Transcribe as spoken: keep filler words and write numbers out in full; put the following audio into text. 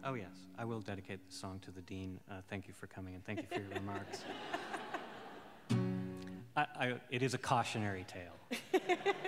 Oh, yes. I will dedicate the song to the Dean. Uh, thank you for coming, and thank you for your remarks. I, I, it is a cautionary tale.